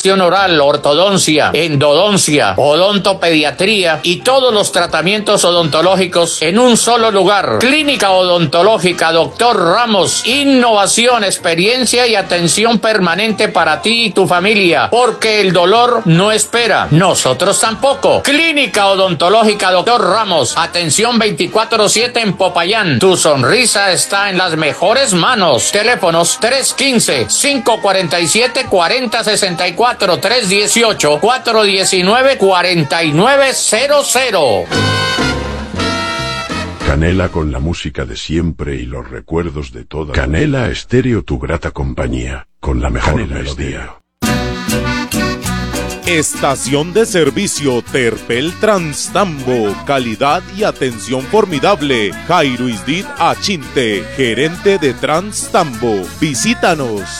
rehabilitación oral, ortodoncia, endodoncia, odontopediatría y todos los tratamientos odontológicos en un solo lugar. Clínica Odontológica Dr. Ramos, innovación, experiencia y atención permanente para ti y tu familia, porque el dolor no espera, nosotros tampoco. Clínica Odontológica Dr. Ramos, atención 24/7 en Popayán. Tu sonrisa está en las mejores manos. Teléfonos 315-547-4064, 318-419-4900. Canela con la música de siempre y los recuerdos de toda. Canela Estéreo, tu grata compañía, con la mejor melodía. Estación de servicio Terpel Transtambo, calidad y atención formidable. Jairo Isdit Achinte, gerente de Transtambo. Visítanos